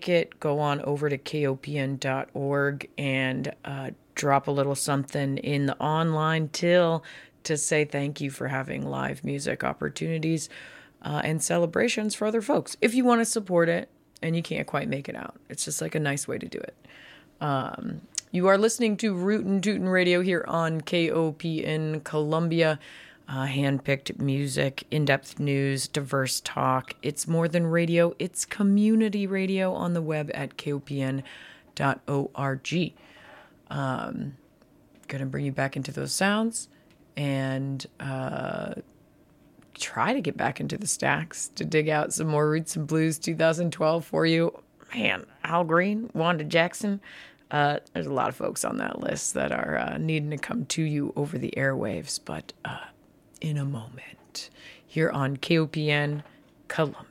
like it, go on over to kopn.org and drop a little something in the online till to say thank you for having live music opportunities and celebrations for other folks. If you want to support it and you can't quite make it out, it's just like a nice way to do it. You are listening to Rootin' Tootin' Radio here on KOPN Columbia. Handpicked music, in-depth news, diverse talk. It's more than radio. It's community radio on the web at kopn.org. Going to bring you back into those sounds and try to get back into the stacks to dig out some more Roots and Blues 2012 for you. Man, Al Green, Wanda Jackson. There's a lot of folks on that list that are needing to come to you over the airwaves, but in a moment here on KOPN Columbia.